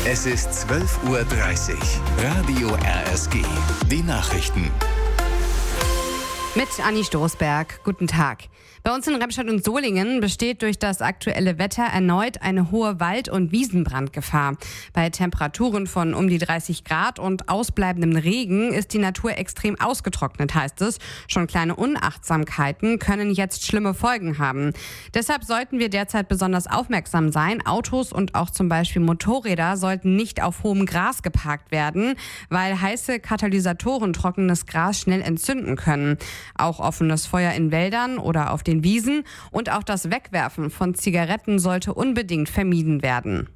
Es ist 12:30 Uhr. Radio RSG. Die Nachrichten. Mit Anni Stoßberg. Guten Tag. Bei uns in Remscheid und Solingen besteht durch das aktuelle Wetter erneut eine hohe Wald- und Wiesenbrandgefahr. Bei Temperaturen von um die 30 Grad und ausbleibendem Regen ist die Natur extrem ausgetrocknet, heißt es. Schon kleine Unachtsamkeiten können jetzt schlimme Folgen haben. Deshalb sollten wir derzeit besonders aufmerksam sein. Autos und auch zum Beispiel Motorräder sollten nicht auf hohem Gras geparkt werden, weil heiße Katalysatoren trockenes Gras schnell entzünden können. Auch offenes Feuer in Wäldern oder auf den Wiesen und auch das Wegwerfen von Zigaretten sollte unbedingt vermieden werden.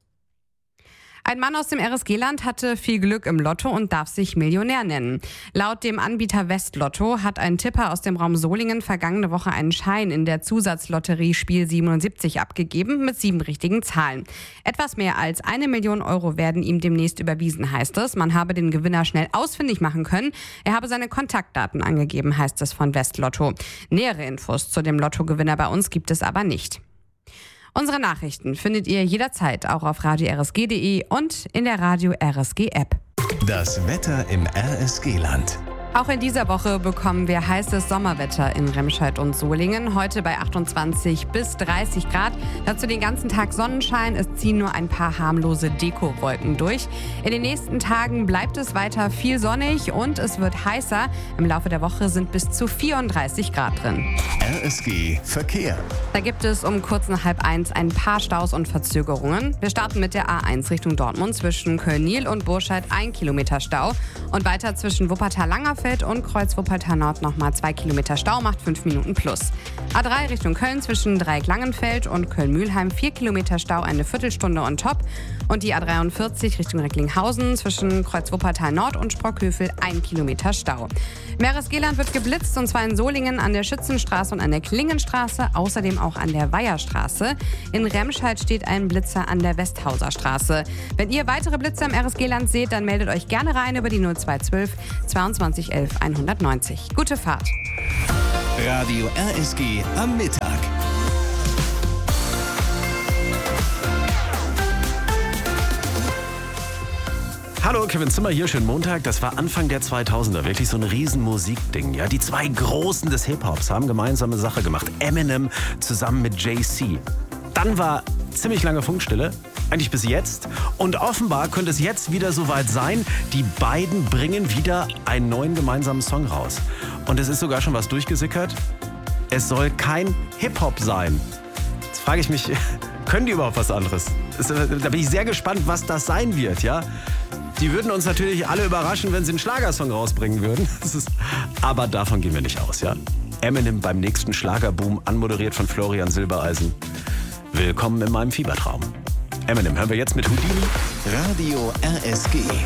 Ein Mann aus dem RSG-Land hatte viel Glück im Lotto und darf sich Millionär nennen. Laut dem Anbieter Westlotto hat ein Tipper aus dem Raum Solingen vergangene Woche einen Schein in der Zusatzlotterie Spiel 77 abgegeben mit 7 richtigen Zahlen. Etwas mehr als 1 Million Euro werden ihm demnächst überwiesen, heißt es. Man habe den Gewinner schnell ausfindig machen können. Er habe seine Kontaktdaten angegeben, heißt es von Westlotto. Nähere Infos zu dem Lottogewinner bei uns gibt es aber nicht. Unsere Nachrichten findet ihr jederzeit auch auf radio-rsg.de und in der Radio RSG App. Das Wetter im RSG-Land. Auch in dieser Woche bekommen wir heißes Sommerwetter in Remscheid und Solingen. Heute bei 28 bis 30 Grad. Dazu den ganzen Tag Sonnenschein. Es ziehen nur ein paar harmlose Dekowolken durch. In den nächsten Tagen bleibt es weiter viel sonnig und es wird heißer. Im Laufe der Woche sind bis zu 34 Grad drin. RSG Verkehr. Da gibt es um kurz nach 12:30 ein paar Staus und Verzögerungen. Wir starten mit der A1 Richtung Dortmund zwischen Köln-Niel und Burscheid 1 Kilometer Stau. Und weiter zwischen Wuppertal-Langerfeld und Kreuz-Wuppertal-Nord nochmal 2 Kilometer Stau, macht 5 Minuten plus. A3 Richtung Köln zwischen Dreieck-Langenfeld und Köln-Mühlheim 4 Kilometer Stau, eine Viertelstunde on top. Und die A43 Richtung Recklinghausen zwischen Kreuz-Wuppertal-Nord und Sprockhövel 1 Kilometer Stau. Im RSG-Land wird geblitzt, und zwar in Solingen an der Schützenstraße und an der Klingenstraße, außerdem auch an der Weiherstraße. In Remscheid steht ein Blitzer an der Westhauser Straße. Wenn ihr weitere Blitzer im RSG-Land seht, dann meldet euch gerne rein über die 0212 22 11 190. Gute Fahrt. Radio RSG am Mittag. Hallo, Kevin Zimmer hier, schönen Montag. Das war Anfang der 2000er, wirklich so ein riesen Musikding. Ja, die zwei Großen des Hip-Hops haben gemeinsame Sache gemacht. Eminem zusammen mit Jay-Z. Dann war ziemlich lange Funkstille, eigentlich bis jetzt. Und offenbar könnte es jetzt wieder soweit sein. Die beiden bringen wieder einen neuen gemeinsamen Song raus. Und es ist sogar schon was durchgesickert. Es soll kein Hip-Hop sein. Jetzt frage ich mich, können die überhaupt was anderes? Da bin ich sehr gespannt, was das sein wird, ja. Die würden uns natürlich alle überraschen, wenn sie einen Schlagersong rausbringen würden. Aber davon gehen wir nicht aus, ja. Eminem beim nächsten Schlagerboom, anmoderiert von Florian Silbereisen. Willkommen in meinem Fiebertraum. Eminem hören wir jetzt mit Houdini. Radio RSG.